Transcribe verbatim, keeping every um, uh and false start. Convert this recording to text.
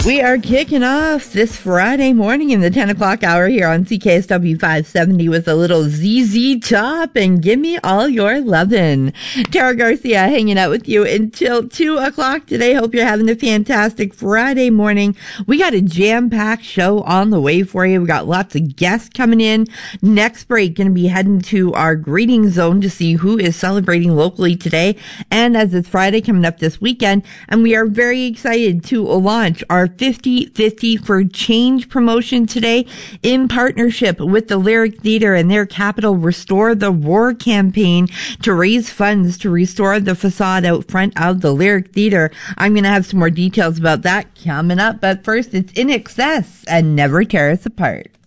We are kicking off this Friday morning in the ten o'clock hour here on C K S W five seventy with a little Z Z Top and Give Me All Your Lovin'. Tara Garcia hanging out with you until two o'clock today. Hope you're having a fantastic Friday morning. We got a jam-packed show on the way for you. We got lots of guests coming in. Next break, going to be heading to our greeting zone to see who is celebrating locally today. And as it's Friday coming up this weekend, and we are very excited to launch our fifty fifty for Change promotion today in partnership with the Lyric Theater and their Capital Restore the Roar campaign to raise funds to restore the facade out front of the Lyric Theater. I'm going to have some more details about that coming up, but first it's In Excess and Never Tear Us Apart.